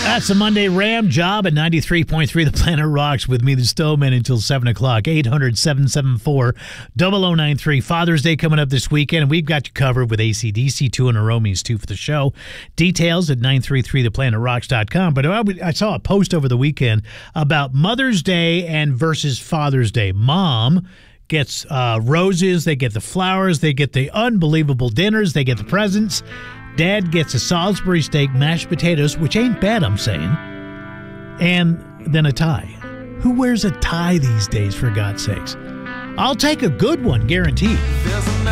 That's the Monday Ram Job at 93.3 The Planet Rocks with me, the Stoneman, until 7 o'clock. 800-774-0093. Father's Day coming up this weekend, and we've got you covered with AC/DC 2 and Aromies 2 for the show. Details at 933theplanetrocks.com. But I saw a post over the weekend about Mother's Day and versus Father's Day. Mom gets roses, they get the flowers, they get the unbelievable dinners, they get the presents. Dad gets a Salisbury steak, mashed potatoes, which ain't bad, I'm saying, and then a tie. Who wears a tie these days, for God's sakes? I'll take a good one, guaranteed.